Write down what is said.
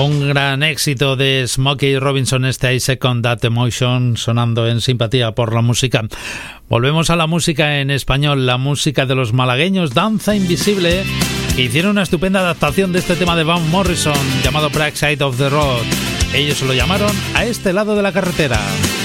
Un gran éxito de Smokey Robinson, I Second That Emotion, sonando en Simpatía por la Música. Volvemos a la música en español, la música de los malagueños Danza Invisible, que hicieron una estupenda adaptación de este tema de Van Morrison llamado Bright Side of the Road. Ellos lo llamaron A este lado de la carretera.